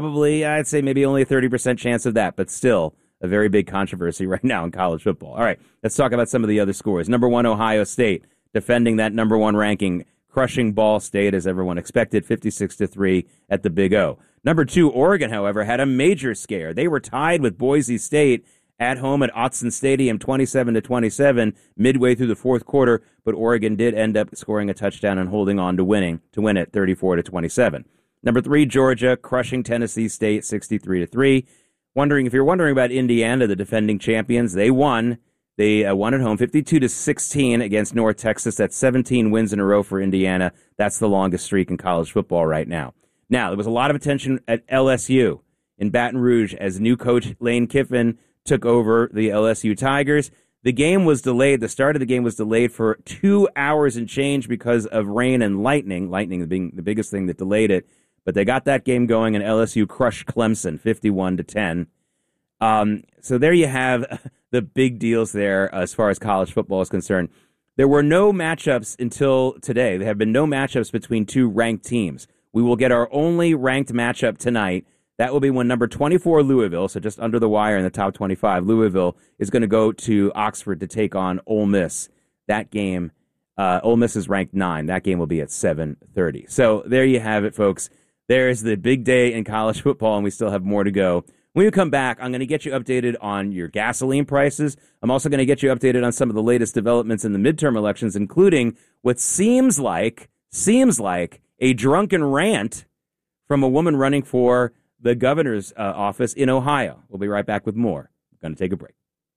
Probably, I'd say maybe only a 30% chance of that, but still a very big controversy right now in college football. All right, let's talk about some of the other scores. Number 1, Ohio State, defending that number 1 ranking, crushing Ball State as everyone expected, 56-3 at the Big O. Number 2, Oregon, however, had a major scare. They were tied with Boise State at home at Autzen Stadium, 27-27, midway through the fourth quarter, but Oregon did end up scoring a touchdown and holding on to win it 34-27. Number 3, Georgia, crushing Tennessee State, 63-3. If you're wondering about Indiana, the defending champions, they won. They won at home 52-16 against North Texas. That's 17 wins in a row for Indiana. That's the longest streak in college football right now. Now, there was a lot of attention at LSU in Baton Rouge as new coach Lane Kiffin took over the LSU Tigers. The game was delayed. The start of the game was delayed for 2 hours and change because of rain and lightning being the biggest thing that delayed it. But they got that game going, and LSU crushed Clemson 51-10. So there you have the big deals there as far as college football is concerned. There were no matchups until today. There have been no matchups between two ranked teams. We will get our only ranked matchup tonight. That will be when number 24, Louisville, so just under the wire in the top 25, Louisville is going to go to Oxford to take on Ole Miss. That game, Ole Miss is ranked 9. That game will be at 7:30. So there you have it, folks. There's the big day in college football, and we still have more to go. When we come back, I'm going to get you updated on your gasoline prices. I'm also going to get you updated on some of the latest developments in the midterm elections, including what seems like a drunken rant from a woman running for the governor's office in Ohio. We'll be right back with more. I'm going to take a break.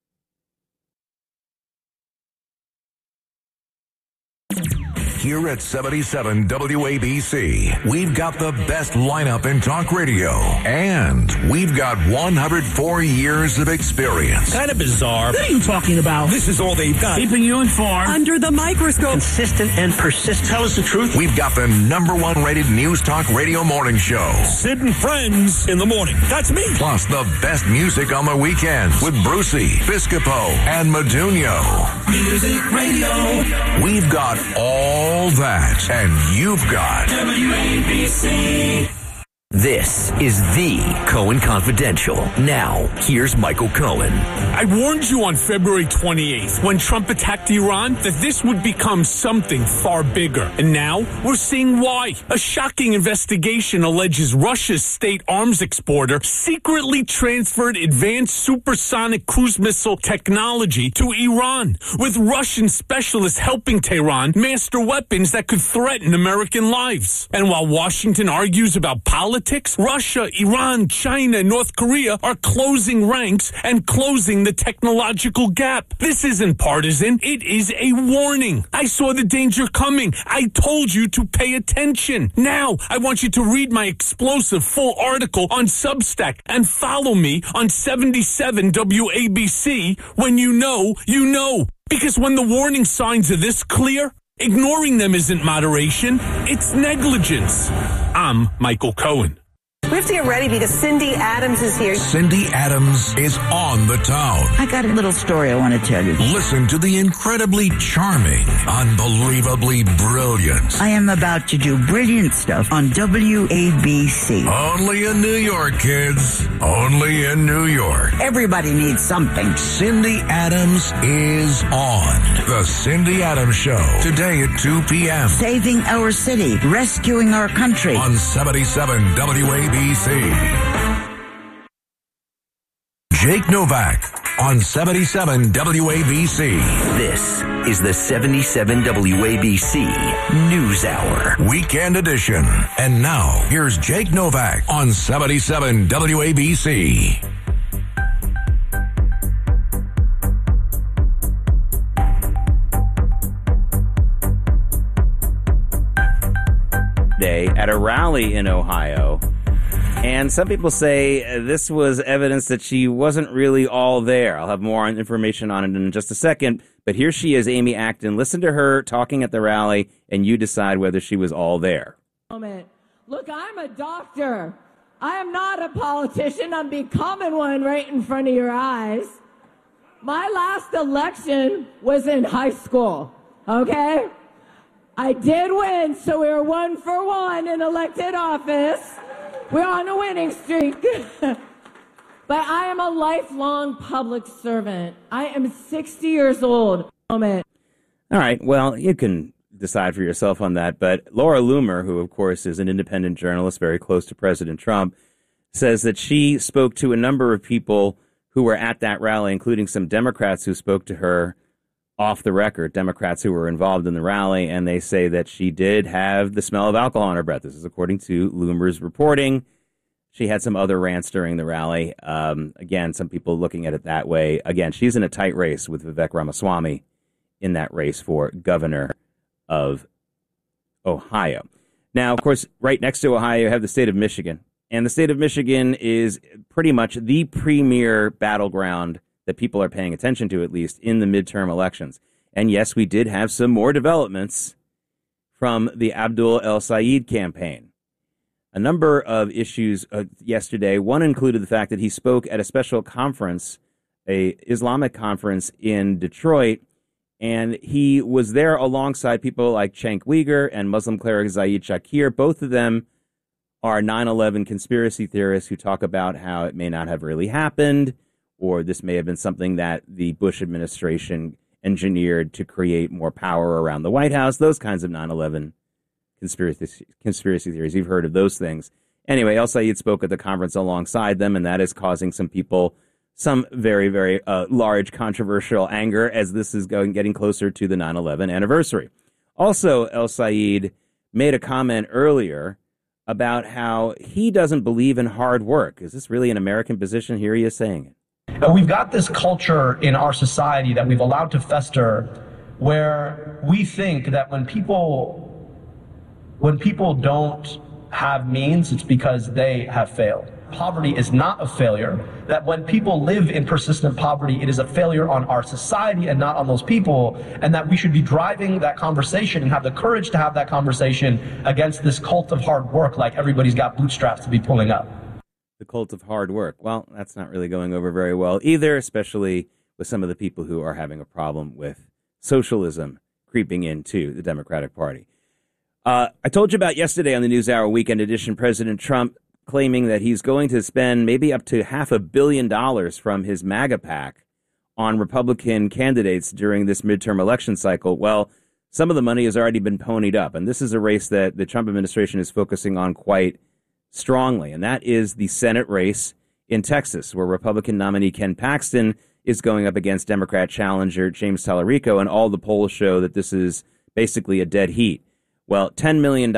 Here at 77 WABC, we've got the best lineup in talk radio, and we've got 104 years of experience. Kind of bizarre. What are you talking about? This is all they've got. Keeping you informed. Under the microscope. Consistent and persistent. Tell us the truth. We've got the #1 rated news talk radio morning show. Sid and Friends in the morning. That's me. Plus the best music on the weekends with Brucey, Piscopo, and Modugno. Music radio. We've got all that, and you've got WABC. This is the Cohen Confidential. Now, here's Michael Cohen. I warned you on February 28th when Trump attacked Iran that this would become something far bigger. And now we're seeing why. A shocking investigation alleges Russia's state arms exporter secretly transferred advanced supersonic cruise missile technology to Iran, with Russian specialists helping Tehran master weapons that could threaten American lives. And while Washington argues about politics, Russia, Iran, China, and North Korea are closing ranks and closing the technological gap. This isn't partisan. It is a warning. I saw the danger coming. I told you to pay attention. Now, I want you to read my explosive full article on Substack and follow me on 77 WABC. When you know, you know. Because when the warning signs are this clear, ignoring them isn't moderation, it's negligence. I'm Michael Cohen. We have to get ready because Cindy Adams is here. Cindy Adams is on the town. I got a little story I want to tell you. Listen to the incredibly charming, unbelievably brilliant. I am about to do brilliant stuff on WABC. Only in New York, kids. Only in New York. Everybody needs something. Cindy Adams is on. The Cindy Adams Show. Today at 2 p.m. Saving our city. Rescuing our country. On 77 WABC. Jake Novak on 77 WABC. This is the 77 WABC News Hour. Weekend edition. And now, here's Jake Novak on 77 WABC. Day at a rally in Ohio. And some people say this was evidence that she wasn't really all there. I'll have more information on it in just a second. But here she is, Amy Acton. Listen to her talking at the rally, and you decide whether she was all there. Look, I'm a doctor. I am not a politician. I'm becoming one right in front of your eyes. My last election was in high school, okay? I did win, so we were 1 for 1 in elected office. We're on a winning streak. But I am a lifelong public servant. I am 60 years old. All right. Well, you can decide for yourself on that. But Laura Loomer, who, of course, is an independent journalist very close to President Trump, says that she spoke to a number of people who were at that rally, including some Democrats who spoke to her off the record, Democrats who were involved in the rally, and they say that she did have the smell of alcohol on her breath. This is according to Loomer's reporting. She had some other rants during the rally. Again, some people looking at it that way. Again, she's in a tight race with Vivek Ramaswamy in that race for governor of Ohio. Now, of course, right next to Ohio, you have the state of Michigan. And the state of Michigan is pretty much the premier battleground that people are paying attention to, at least in the midterm elections. And yes, we did have some more developments from the Abdul El-Sayed campaign. A number of issues yesterday. One included the fact that he spoke at a special conference, a Islamic conference in Detroit, and he was there alongside people like Cenk Uygur and Muslim cleric Zaid Shakir. Both of them are 9/11 conspiracy theorists who talk about how it may not have really happened, or this may have been something that the Bush administration engineered to create more power around the White House, those kinds of 9/11 conspiracy theories. You've heard of those things. Anyway, El-Sayed spoke at the conference alongside them, and that is causing some people some very, very large controversial anger as this is getting closer to the 9/11 anniversary. Also, El-Sayed made a comment earlier about how he doesn't believe in hard work. Is this really an American position? Here he is saying it. We've got this culture in our society that we've allowed to fester where we think that when people don't have means, it's because they have failed. Poverty is not a failure. That when people live in persistent poverty, it is a failure on our society and not on those people, and that we should be driving that conversation and have the courage to have that conversation against this cult of hard work, like everybody's got bootstraps to be pulling up. The cult of hard work. Well, that's not really going over very well either, especially with some of the people who are having a problem with socialism creeping into the Democratic Party. I told you about yesterday on the NewsHour Weekend Edition, President Trump claiming that he's going to spend maybe up to $500 million from his MAGA PAC on Republican candidates during this midterm election cycle. Well, some of the money has already been ponied up, and this is a race that the Trump administration is focusing on quite strongly, and that is the Senate race in Texas, where Republican nominee Ken Paxton is going up against Democrat challenger James Tallarico, and all the polls show that this is basically a dead heat. Well, $10 million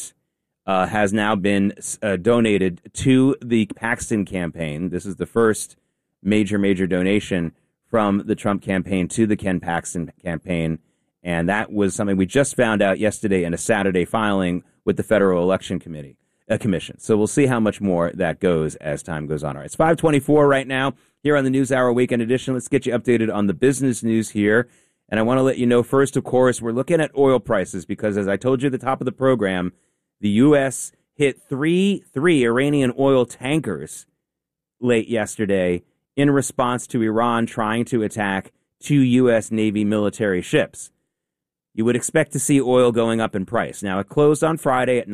has now been donated to the Paxton campaign. This is the first major donation from the Trump campaign to the Ken Paxton campaign, and that was something we just found out yesterday in a Saturday filing with the Federal Election Commission. So we'll see how much more that goes as time goes on. All right, it's 5:24 right now here on the NewsHour Weekend Edition. Let's get you updated on the business news here. And I want to let you know first, of course, we're looking at oil prices because, as I told you at the top of the program, the U.S. hit three Iranian oil tankers late yesterday in response to Iran trying to attack 2 U.S. Navy military ships. You would expect to see oil going up in price. Now, it closed on Friday at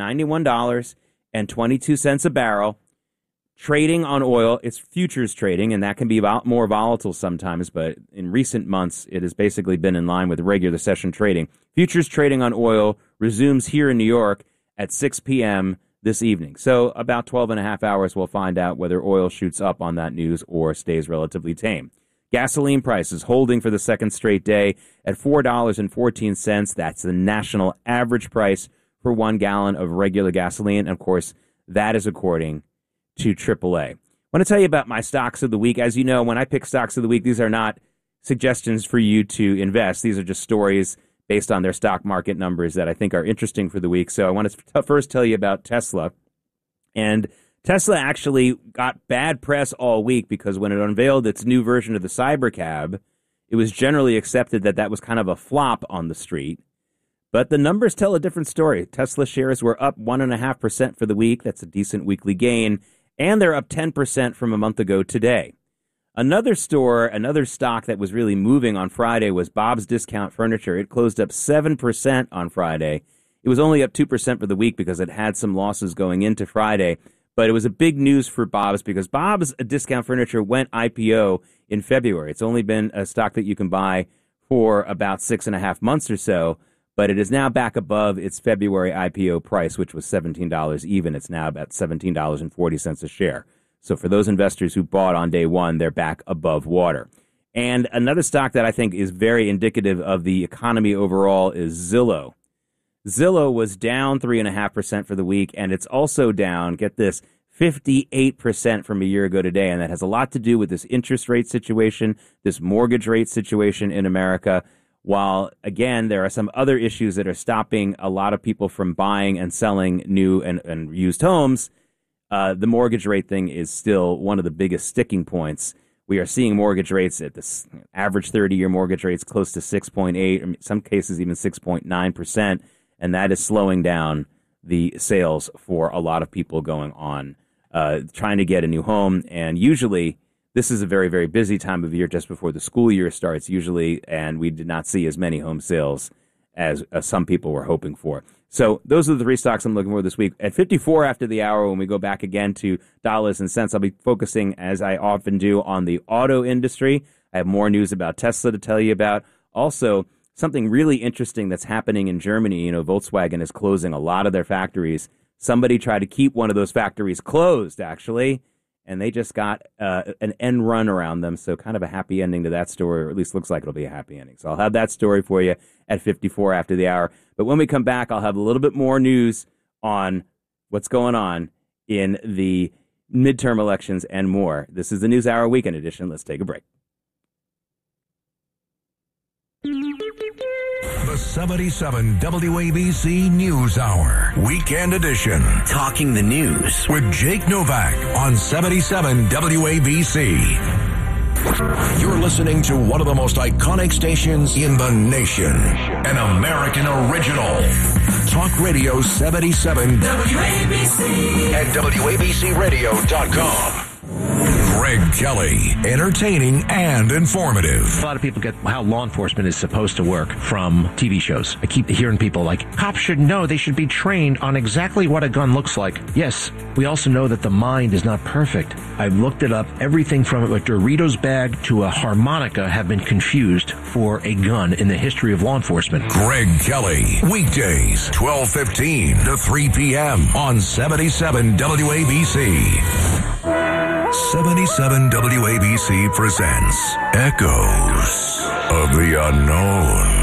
$91.22 a barrel. Trading on oil, it's futures trading, and that can be more volatile sometimes, but in recent months, it has basically been in line with regular session trading. Futures trading on oil resumes here in New York at 6 p.m. this evening. So about 12 and a half hours, we'll find out whether oil shoots up on that news or stays relatively tame. Gasoline prices holding for the second straight day at $4.14. That's the national average price for 1 gallon of regular gasoline. And of course, that is according to AAA. I want to tell you about my stocks of the week. As you know, when I pick stocks of the week, these are not suggestions for you to invest. These are just stories based on their stock market numbers that I think are interesting for the week. So I want to first tell you about Tesla. And Tesla actually got bad press all week because when it unveiled its new version of the Cybercab, it was generally accepted that that was kind of a flop on the street. But the numbers tell a different story. Tesla shares were up 1.5% for the week. That's a decent weekly gain. And they're up 10% from a month ago today. Another stock that was really moving on Friday was Bob's Discount Furniture. It closed up 7% on Friday. It was only up 2% for the week because it had some losses going into Friday. But it was a big news for Bob's because Bob's Discount Furniture went IPO in February. It's only been a stock that you can buy for about 6.5 months or so, but it is now back above its February IPO price, which was $17 even. It's now about $17.40 a share. So for those investors who bought on day one, they're back above water. And another stock that I think is very indicative of the economy overall is Zillow. Zillow was down 3.5% for the week, and it's also down, get this, 58% from a year ago today. And that has a lot to do with this interest rate situation, this mortgage rate situation in America. While, again, there are some other issues that are stopping a lot of people from buying and selling new and used homes, the mortgage rate thing is still one of the biggest sticking points. We are seeing mortgage rates at this average 30-year mortgage rates close to 6.8, or in some cases even 6.9%, and that is slowing down the sales for a lot of people going on, trying to get a new home. And usually this is a very, very busy time of year just before the school year starts usually, and we did not see as many home sales as some people were hoping for. So those are the three stocks I'm looking for this week. At 54 after the hour, when we go back again to dollars and cents, I'll be focusing, as I often do, on the auto industry. I have more news about Tesla to tell you about. Also, something really interesting that's happening in Germany. You know, Volkswagen is closing a lot of their factories. Somebody tried to keep one of those factories closed, actually, and they just got an end run around them. So kind of a happy ending to that story, or at least looks like it'll be a happy ending. So I'll have that story for you at 54 after the hour. But when we come back, I'll have a little bit more news on what's going on in the midterm elections and more. This is the News Hour Weekend Edition. Let's take a break. The 77 WABC News Hour, Weekend Edition. Talking the news with Jake Novak on 77 WABC. You're listening to one of the most iconic stations in the nation. An American original. Talk Radio 77 WABC at WABCRadio.com. Greg Kelly, entertaining and informative. A lot of people get how law enforcement is supposed to work from TV shows. I keep hearing people like, cops should know, they should be trained on exactly what a gun looks like. Yes, we also know that the mind is not perfect. I've looked it up. Everything from a Doritos bag to a harmonica have been confused for a gun in the history of law enforcement. Greg Kelly, weekdays, 12:15 to 3 p.m. on 77 WABC. 77 WABC presents Echoes of the Unknown.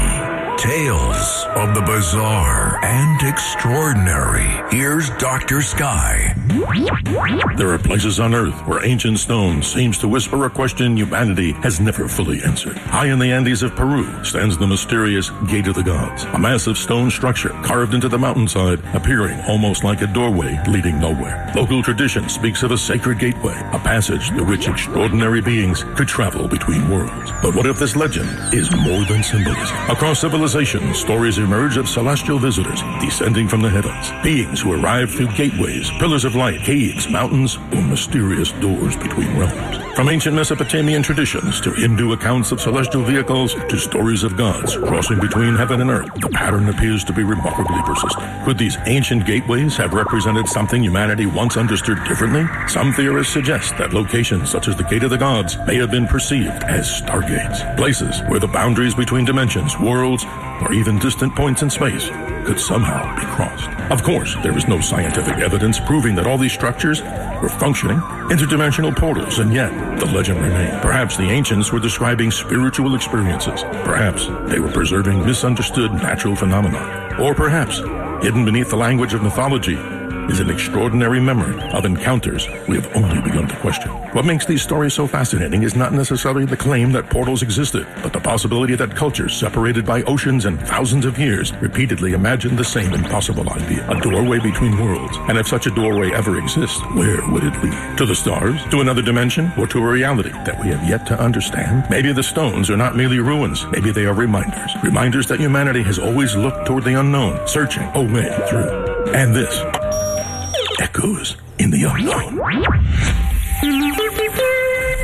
Tales of the bizarre and extraordinary. Here's Dr. Sky. There are places on Earth where ancient stone seems to whisper a question humanity has never fully answered. High in the Andes of Peru stands the mysterious Gate of the Gods, a massive stone structure carved into the mountainside, appearing almost like a doorway leading nowhere. Local tradition speaks of a sacred gateway, a passage through which extraordinary beings could travel between worlds. But what if this legend is more than symbolism? Across civilization, stories emerge of celestial visitors descending from the heavens, beings who arrive through gateways, pillars of light, caves, mountains, or mysterious doors between realms. From ancient Mesopotamian traditions to Hindu accounts of celestial vehicles to stories of gods crossing between heaven and earth, the pattern appears to be remarkably persistent. Could these ancient gateways have represented something humanity once understood differently? Some theorists suggest that locations such as the Gate of the Gods may have been perceived as stargates, places where the boundaries between dimensions, worlds, or even distant points in space could somehow be crossed. Of course, there is no scientific evidence proving that all these structures were functioning interdimensional portals, and yet the legend remained. Perhaps the ancients were describing spiritual experiences. Perhaps they were preserving misunderstood natural phenomena. Or perhaps, hidden beneath the language of mythology, is an extraordinary memory of encounters we have only begun to question. What makes these stories so fascinating is not necessarily the claim that portals existed, but the possibility that cultures separated by oceans and thousands of years repeatedly imagined the same impossible idea, a doorway between worlds. And if such a doorway ever exists, where would it lead? To the stars? To another dimension? Or to a reality that we have yet to understand? Maybe the stones are not merely ruins. Maybe they are reminders. Reminders that humanity has always looked toward the unknown, searching a way through. And this Echoes in the Unknown.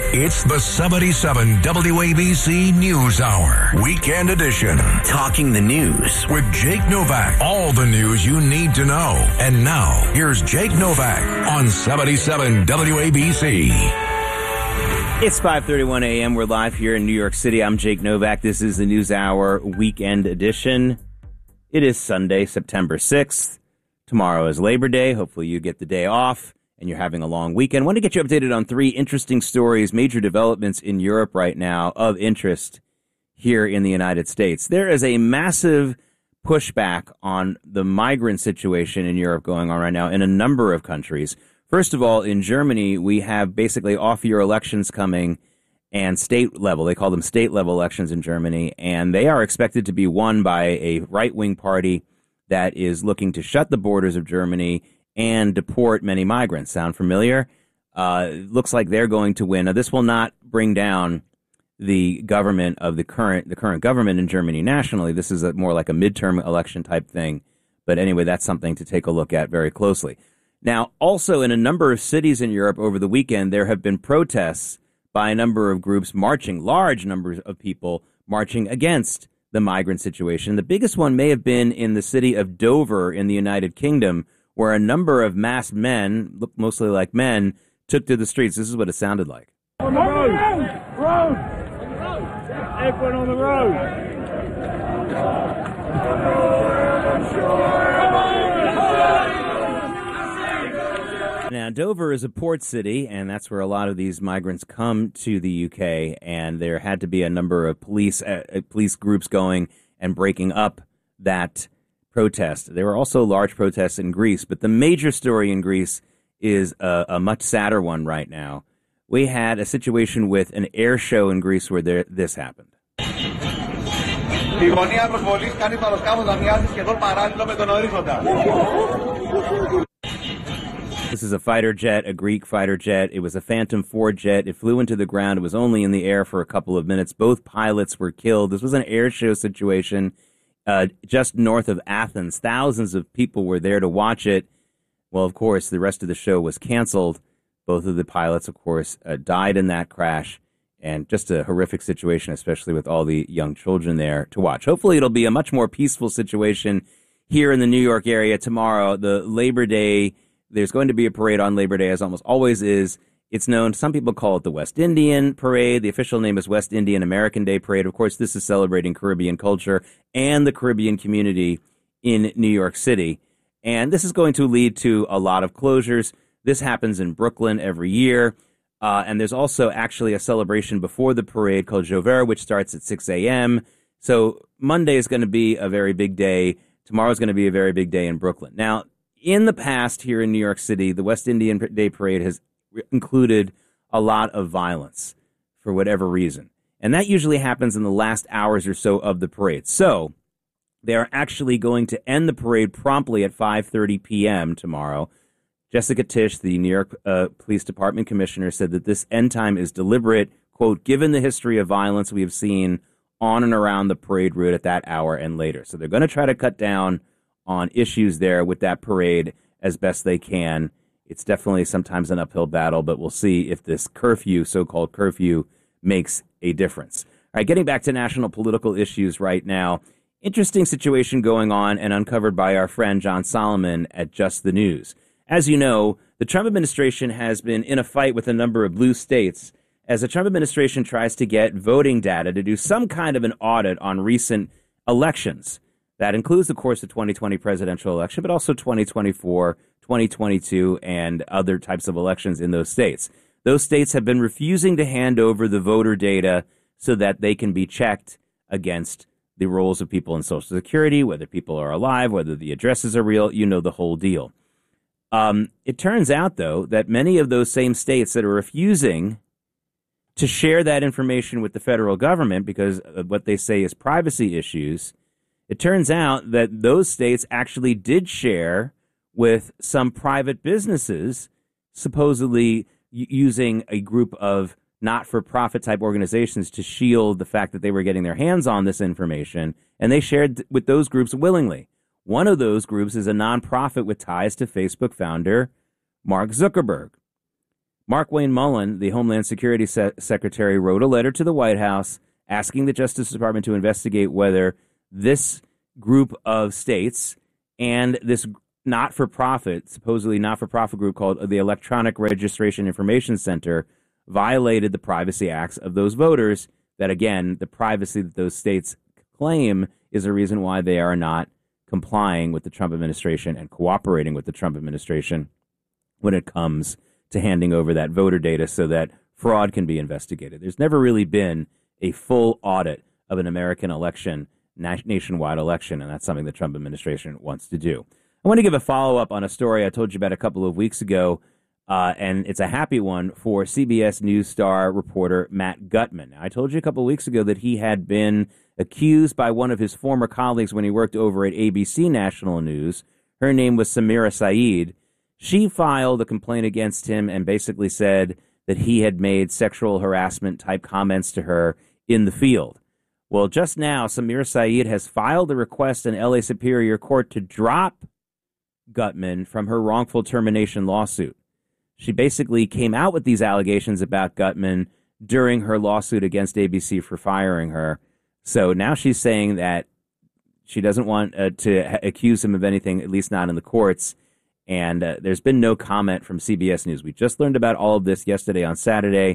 It's the 77 WABC News Hour, Weekend Edition. Talking the news with Jake Novak. All the news you need to know. And now, here's Jake Novak on 77 WABC. It's 5:31 a.m. We're live here in New York City. I'm Jake Novak. This is the News Hour Weekend Edition. It is Sunday, September 6th. Tomorrow is Labor Day. Hopefully you get the day off and you're having a long weekend. I want to get you updated on three interesting stories, major developments in Europe right now of interest here in the United States. There is a massive pushback on the migrant situation in Europe going on right now in a number of countries. First of all, in Germany, we have basically off-year elections coming and state level. They call them state-level elections in Germany, and they are expected to be won by a right-wing party that is looking to shut the borders of Germany and deport many migrants. Sound familiar? It looks like they're going to win. Now, this will not bring down the government of the current government in Germany nationally. This is more like a midterm election type thing. But anyway, that's something to take a look at very closely. Now, also in a number of cities in Europe over the weekend, there have been protests by a number of groups marching, large numbers of people marching against the migrant situation. The biggest one may have been in the city of Dover in the United Kingdom, where a number of masked men, look mostly like men, took to the streets. This is what it sounded like. On the road! Everyone on the road! Now, Dover is a port city, and that's where a lot of these migrants come to the UK, and there had to be a number of police groups going and breaking up that protest. There were also large protests in Greece, but the major story in Greece is a much sadder one right now. We had a situation with an air show in Greece where this happened. This is a fighter jet, a Greek fighter jet. It was a Phantom 4 jet. It flew into the ground. It was only in the air for a couple of minutes. Both pilots were killed. This was an air show situation just north of Athens. Thousands of people were there to watch it. Well, of course, the rest of the show was canceled. Both of the pilots, of course, died in that crash. And just a horrific situation, especially with all the young children there to watch. Hopefully it'll be a much more peaceful situation here in the New York area tomorrow. The Labor Day, there's going to be a parade on Labor Day, as almost always is. It's known, some people call it the West Indian Parade. The official name is West Indian American Day Parade. Of course, this is celebrating Caribbean culture and the Caribbean community in New York City. And this is going to lead to a lot of closures. This happens in Brooklyn every year. And there's also actually a celebration before the parade called Jover, which starts at 6 a.m. So Monday is going to be a very big day. Tomorrow is going to be a very big day in Brooklyn. Now, in the past here in New York City, the West Indian Day Parade has included a lot of violence for whatever reason. And that usually happens in the last hours or so of the parade. So they are actually going to end the parade promptly at 5:30 p.m. tomorrow. Jessica Tisch, the New York Police Department commissioner, said that this end time is deliberate, quote, given the history of violence we have seen on and around the parade route at that hour and later. So they're going to try to cut down on issues there with that parade as best they can. It's definitely sometimes an uphill battle, but we'll see if this curfew, so-called curfew, makes a difference. All right, getting back to national political issues right now. Interesting situation going on and uncovered by our friend John Solomon at Just the News. As you know, the Trump administration has been in a fight with a number of blue states as the Trump administration tries to get voting data to do some kind of an audit on recent elections. That includes, of course, the 2020 presidential election, but also 2024, 2022, and other types of elections in those states. Those states have been refusing to hand over the voter data so that they can be checked against the rolls of people in Social Security, whether people are alive, whether the addresses are real, you know the whole deal. It turns out, though, that many of those same states that are refusing to share that information with the federal government because of what they say is privacy issues, it turns out that those states actually did share with some private businesses, supposedly using a group of not-for-profit type organizations to shield the fact that they were getting their hands on this information, and they shared with those groups willingly. One of those groups is a nonprofit with ties to Facebook founder Mark Zuckerberg. Mark Wayne Mullen, the Homeland Security Secretary, wrote a letter to the White House asking the Justice Department to investigate whether this group of states and this supposedly not-for-profit group called the Electronic Registration Information Center violated the privacy acts of those voters. That, again, the privacy that those states claim is a reason why they are not complying with the Trump administration and cooperating with the Trump administration when it comes to handing over that voter data so that fraud can be investigated. There's never really been a full audit of an American election, nationwide election, and that's something the Trump administration wants to do. I want to give a follow-up on a story I told you about a couple of weeks ago, and it's a happy one for CBS News star reporter Matt Gutman. Now, I told you a couple of weeks ago that he had been accused by one of his former colleagues when he worked over at ABC National News. Her name was Samira Saeed. She filed a complaint against him and basically said that he had made sexual harassment-type comments to her in the field. Well, just now, Samira Saeed has filed a request in L.A. Superior Court to drop Gutman from her wrongful termination lawsuit. She basically came out with these allegations about Gutman during her lawsuit against ABC for firing her. So now she's saying that she doesn't want to accuse him of anything, at least not in the courts. And there's been no comment from CBS News. We just learned about all of this yesterday on Saturday.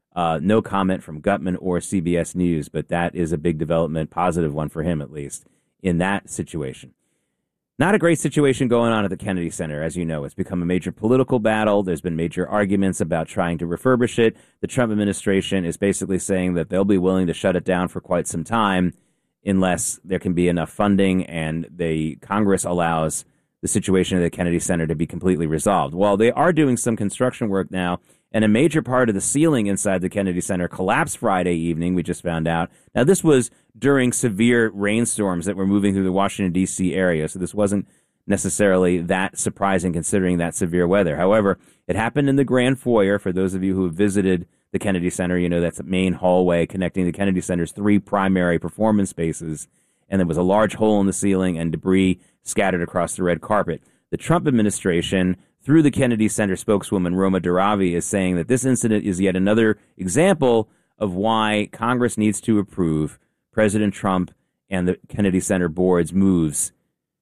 No comment from Gutman or CBS News, but that is a big development, positive one for him at least, in that situation. Not a great situation going on at the Kennedy Center. As you know, it's become a major political battle. There's been major arguments about trying to refurbish it. The Trump administration is basically saying that they'll be willing to shut it down for quite some time unless there can be enough funding and the Congress allows the situation at the Kennedy Center to be completely resolved. Well, they are doing some construction work now, and a major part of the ceiling inside the Kennedy Center collapsed Friday evening, we just found out. Now, this was during severe rainstorms that were moving through the Washington, D.C. area, so this wasn't necessarily that surprising considering that severe weather. However, it happened in the Grand Foyer. For those of you who have visited the Kennedy Center, you know that's a main hallway connecting the Kennedy Center's three primary performance spaces, and there was a large hole in the ceiling and debris scattered across the red carpet. The Trump administration, through the Kennedy Center spokeswoman Roma Daravi, is saying that this incident is yet another example of why Congress needs to approve President Trump and the Kennedy Center board's moves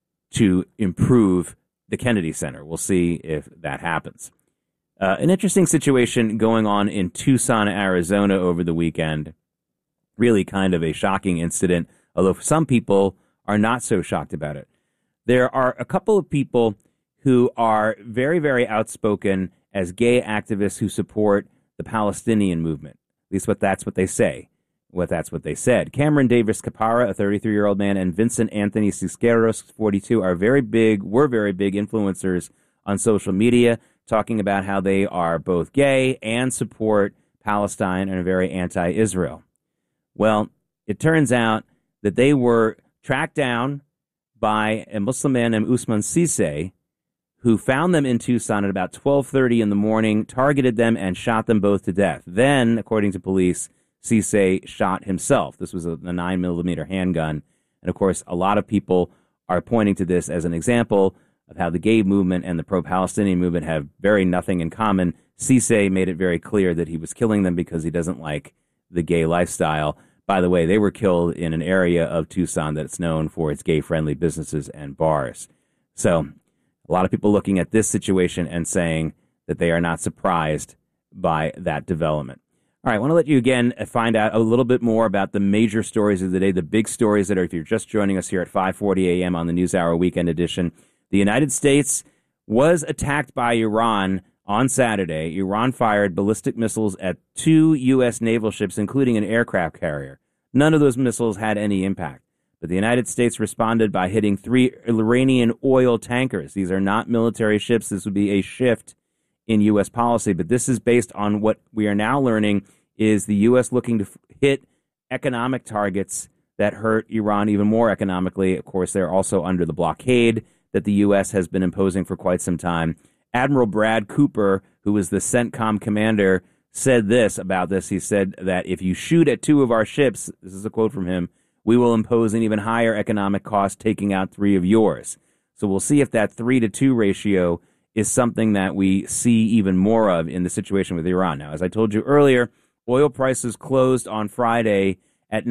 to improve the Kennedy Center. We'll see if that happens. An interesting situation going on in Tucson, Arizona over the weekend. Really kind of a shocking incident, although some people are not so shocked about it. There are a couple of people who are very, very outspoken as gay activists who support the Palestinian movement. At least that's what they say. That's what they said. Cameron Davis Capara, a 33-year-old man, and Vincent Anthony Cisqueros, 42, were very big influencers on social media, talking about how they are both gay and support Palestine and are very anti-Israel. Well, it turns out that they were tracked down by a Muslim man named Usman Sise, who found them in Tucson at about 12:30 in the morning, targeted them, and shot them both to death. Then, according to police, Sise shot himself. This was a 9mm handgun. And, of course, a lot of people are pointing to this as an example of how the gay movement and the pro-Palestinian movement have very nothing in common. Sise made it very clear that he was killing them because he doesn't like the gay lifestyle. By the way, they were killed in an area of Tucson that's known for its gay-friendly businesses and bars. So a lot of people looking at this situation and saying that they are not surprised by that development. All right, I want to let you again find out a little bit more about the major stories of the day, the big stories that are, if you're just joining us here at 5:40 a.m. on the NewsHour Weekend Edition. The United States was attacked by Iran on Saturday. Iran fired ballistic missiles at 2 U.S. naval ships, including an aircraft carrier. None of those missiles had any impact. But the United States responded by hitting 3 Iranian oil tankers. These are not military ships. This would be a shift in U.S. policy. But this is based on what we are now learning is the U.S. looking to hit economic targets that hurt Iran even more economically. Of course, they're also under the blockade that the U.S. has been imposing for quite some time. Admiral Brad Cooper, who is the CENTCOM commander, said this about this. He said that if you shoot at 2 of our ships, this is a quote from him, we will impose an even higher economic cost taking out 3 of yours. So we'll see if that 3-to-2 ratio is something that we see even more of in the situation with Iran. Now, as I told you earlier, oil prices closed on Friday at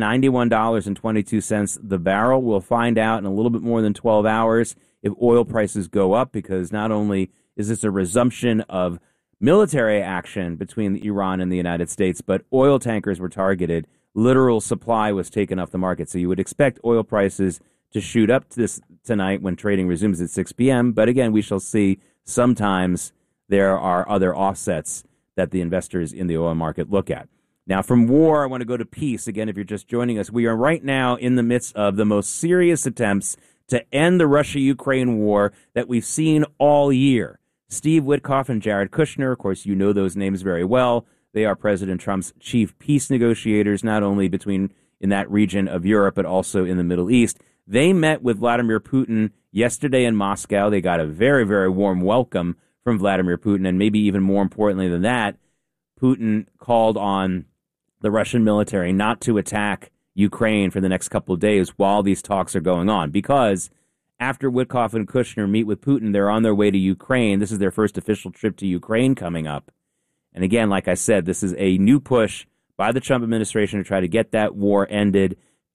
$91.22 the barrel. We'll find out in a little bit more than 12 hours if oil prices go up, because not only is this a resumption of military action between Iran and the United States, but oil tankers were targeted. Literal supply was taken off the market. So you would expect oil prices to shoot up tonight when trading resumes at 6 p.m. But again, we shall see. Sometimes there are other offsets that the investors in the oil market look at. Now, from war, I want to go to peace. Again, if you're just joining us, we are right now in the midst of the most serious attempts to end the Russia-Ukraine war that we've seen all year. Steve Witkoff and Jared Kushner, of course, you know those names very well. They are President Trump's chief peace negotiators, not only between in that region of Europe, but also in the Middle East. They met with Vladimir Putin yesterday in Moscow. They got a very, very warm welcome from Vladimir Putin, and maybe even more importantly than that, Putin called on the Russian military not to attack Ukraine for the next couple of days while these talks are going on, because after Witkoff and Kushner meet with Putin, they're on their way to Ukraine. This is their first official trip to Ukraine coming up. And again, like I said, this is a new push by the Trump administration to try to get that war ended.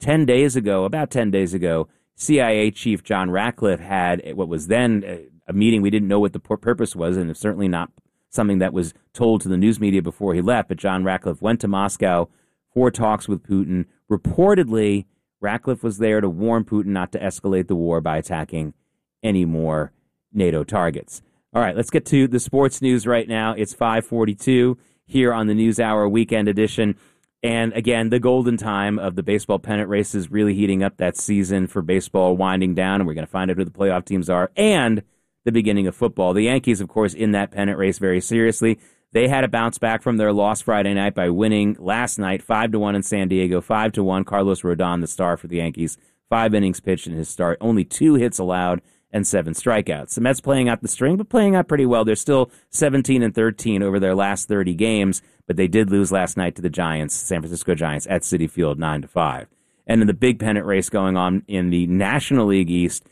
About 10 days ago, CIA Chief John Ratcliffe had what was then a meeting. We didn't know what the purpose was, and it's certainly not something that was told to the news media before he left. But John Ratcliffe went to Moscow for talks with Putin. Reportedly, Ratcliffe was there to warn Putin not to escalate the war by attacking any more NATO targets. All right, let's get to the sports news right now. It's 5:42 here on the NewsHour Weekend Edition. And again, the golden time of the baseball pennant race is really heating up. That season for baseball winding down, and we're going to find out who the playoff teams are, and the beginning of football. The Yankees, of course, in that pennant race very seriously. They had a bounce back from their loss Friday night by winning last night 5-1 in San Diego, 5-1. Carlos Rodon, the star for the Yankees, 5 innings pitched in his start, only 2 hits allowed and 7 strikeouts. The Mets playing out the string, but playing out pretty well. They're still 17-13 over their last 30 games, but they did lose last night to the Giants, San Francisco Giants, at Citi Field 9-5. And in the big pennant race going on in the National League East,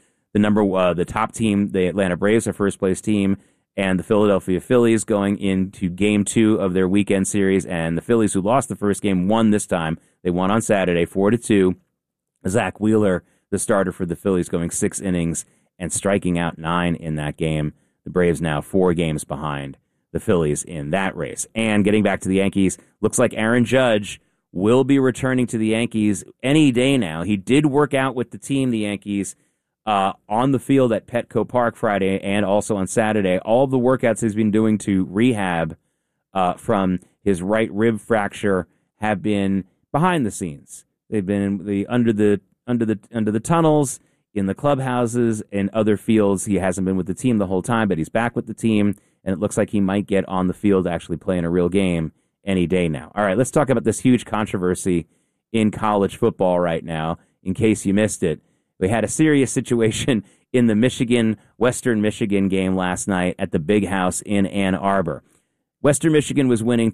the top team, the Atlanta Braves, are first place team, and the Philadelphia Phillies going into Game 2 of their weekend series. And the Phillies, who lost the first game, won this time. They won on Saturday, 4-2. Zach Wheeler, the starter for the Phillies, going 6 innings and striking out 9 in that game. The Braves now 4 games behind the Phillies in that race. And getting back to the Yankees, looks like Aaron Judge will be returning to the Yankees any day now. He did work out with the team, the Yankees, on the field at Petco Park Friday and also on Saturday. All of the workouts he's been doing to rehab from his right rib fracture have been behind the scenes. They've been under the tunnels, in the clubhouses, and other fields. He hasn't been with the team the whole time, but he's back with the team, and it looks like he might get on the field actually playing a real game any day now. All right, let's talk about this huge controversy in college football right now, in case you missed it. We had a serious situation in the Western Michigan game last night at the Big House in Ann Arbor. Western Michigan was winning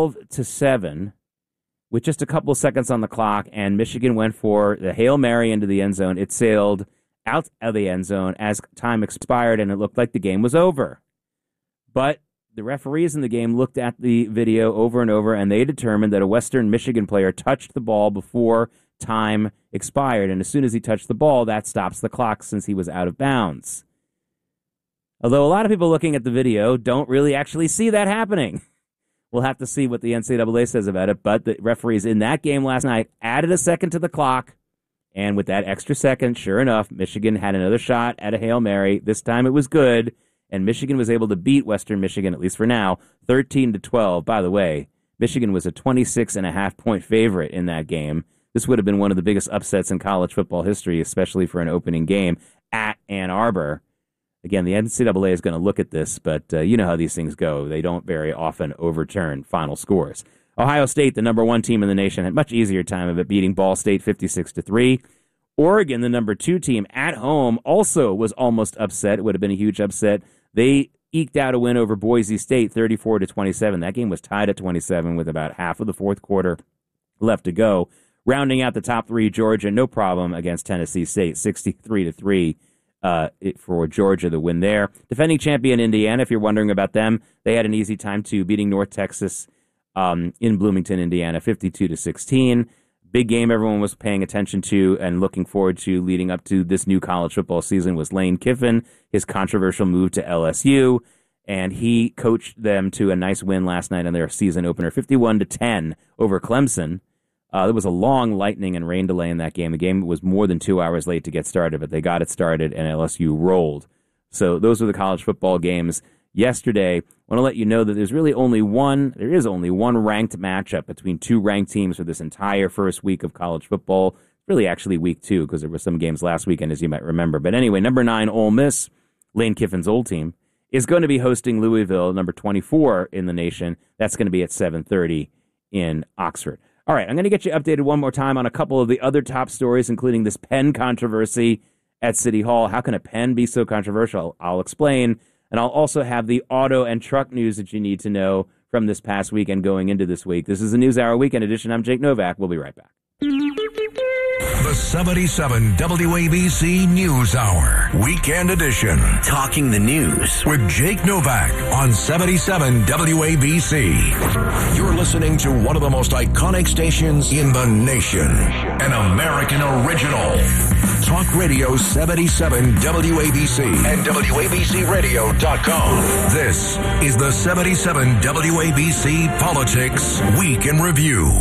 12-7 with just a couple of seconds on the clock, and Michigan went for the Hail Mary into the end zone. It sailed out of the end zone as time expired, and it looked like the game was over. But the referees in the game looked at the video over and over, and they determined that a Western Michigan player touched the ball before time expired, and as soon as he touched the ball, that stops the clock since he was out of bounds. Although a lot of people looking at the video don't really actually see that happening. We'll have to see what the NCAA says about it, but the referees in that game last night added a second to the clock, and with that extra second, sure enough, Michigan had another shot at a Hail Mary. This time it was good, and Michigan was able to beat Western Michigan, at least for now, 13-12. By the way, Michigan was a 26.5-point favorite in that game. This would have been one of the biggest upsets in college football history, especially for an opening game at Ann Arbor. Again, the NCAA is going to look at this, but you know how these things go. They don't very often overturn final scores. Ohio State, the number 1 team in the nation, had much easier time of it, beating Ball State 56-3. Oregon, the number 2 team at home, also was almost upset. It would have been a huge upset. They eked out a win over Boise State 34-27. That game was tied at 27 with about half of the fourth quarter left to go. Rounding out the top 3, Georgia, no problem against Tennessee State, 63-3 for Georgia, the win there. Defending champion Indiana, if you're wondering about them, they had an easy time too, beating North Texas in Bloomington, Indiana, 52-16. Big game everyone was paying attention to and looking forward to leading up to this new college football season was Lane Kiffin, his controversial move to LSU, and he coached them to a nice win last night on their season opener, 51-10 over Clemson. There was a long lightning and rain delay in that game. The game was more than 2 hours late to get started, but they got it started, and LSU rolled. So those were the college football games yesterday. I want to let you know that there is only one ranked matchup between two ranked teams for this entire first week of college football. Really, actually, week 2, because there were some games last weekend, as you might remember. But anyway, number 9, Ole Miss, Lane Kiffin's old team, is going to be hosting Louisville, number 24 in the nation. That's going to be at 7:30 in Oxford. All right, I'm going to get you updated one more time on a couple of the other top stories, including this pen controversy at City Hall. How can a pen be so controversial? I'll explain. And I'll also have the auto and truck news that you need to know from this past weekend going into this week. This is the News Hour Weekend Edition. I'm Jake Novak. We'll be right back. The 77 WABC News Hour, Weekend Edition. Talking the news with Jake Novak on 77 WABC. You're listening to one of the most iconic stations in the nation, an American original. Talk Radio 77 WABC and WABCRadio.com. This is the 77 WABC Politics Week in Review.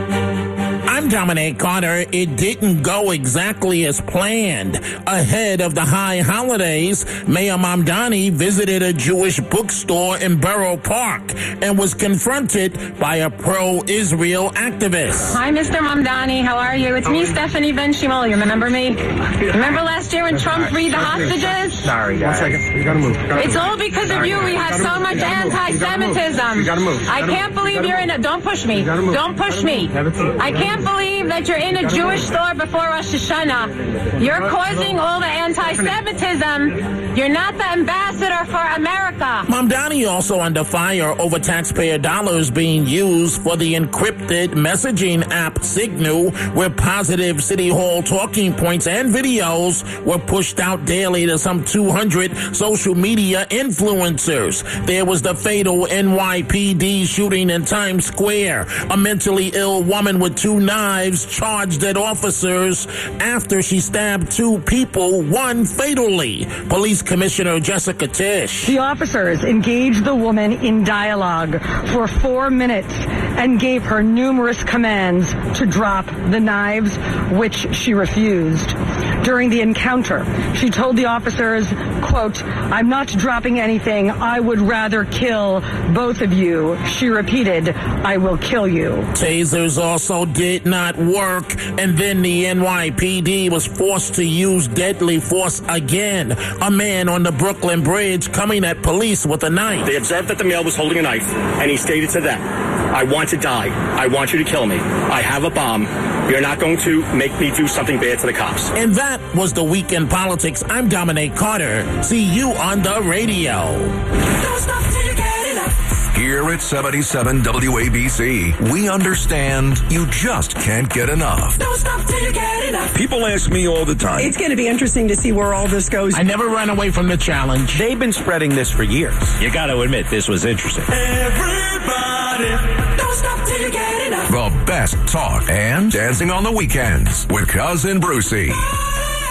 I'm Dominic Carter. It didn't go exactly as planned. Ahead of the high holidays, Mayor Mamdani visited a Jewish bookstore in Borough Park and was confronted by a pro-Israel activist. Hi, Mr. Mamdani. How are you? It's me, Stephanie Ben-Shimol. You remember me? Remember last year when Trump freed the hostages? Sorry, guys. 1 second. We gotta move. It's all because of you. We have so much anti-Semitism. We gotta move. I can't believe you're in a... Don't push me. Don't push me. I can't believe that you're in a Jewish store before Rosh Hashanah. You're causing all the anti-Semitism. You're not the ambassador for America. Mamdani also under fire over taxpayer dollars being used for the encrypted messaging app Signal, where positive City Hall talking points and videos were pushed out daily to some 200 social media influencers. There was the fatal NYPD shooting in Times Square. A mentally ill woman with 2 knives charged at officers after she stabbed 2 people, one fatally. Police Commissioner Jessica Tisch. The officers engaged the woman in dialogue for 4 minutes and gave her numerous commands to drop the knives, which she refused. During the encounter, she told the officers, quote, "I'm not dropping anything. I would rather kill both of you." She repeated, "I will kill you." Tasers also did not work, and then the NYPD was forced to use deadly force again. A man on the Brooklyn Bridge coming at police with a knife. They observed that the male was holding a knife, and he stated to them, "I want to die. I want you to kill me. I have a bomb. You're not going to make me do something bad to the cops." And that was the Week in Politics. I'm Dominic Carter. See you on the radio. Don't stop till you get enough. Here at 77 WABC, we understand you just can't get enough. Don't stop till you get enough. People ask me all the time. It's going to be interesting to see where all this goes. I never ran away from the challenge. They've been spreading this for years. You got to admit, this was interesting. Everybody, don't stop till you get enough. The best talk and dancing on the weekends with Cousin Brucey.